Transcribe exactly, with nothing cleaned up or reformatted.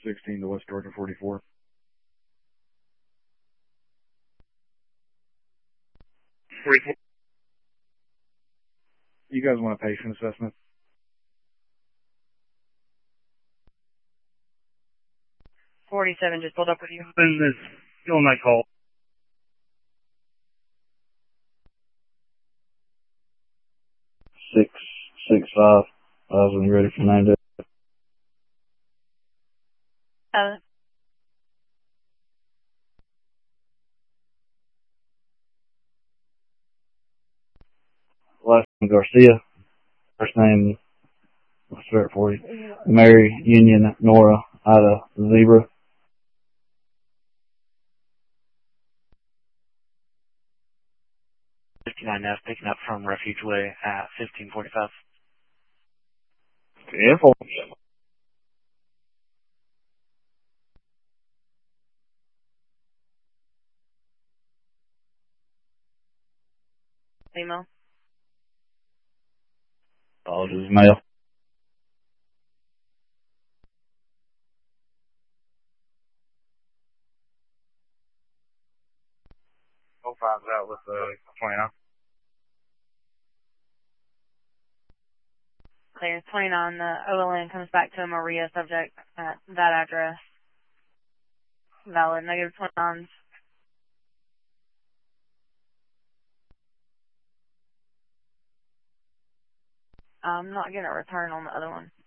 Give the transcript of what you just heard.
sixteen to West Georgia forty-four. forty-four. You guys want a patient assessment? forty-seven just pulled up with you. Then this still night call. Six, six, five. I was when you ready for nine days. Uh, Last name Garcia. First name, I'll start for you. Mary, Union, Nora, Ida, Zebra. fifty-nine F picking up from Refuge Way at fifteen forty-five. Careful. email. Apologies, mail. oh five's out with the twenty-nine. Clear. twenty-nine, the O L N comes back to a Maria subject at that address. Valid. Negative twenty-nines. I'm not getting a return on the other one.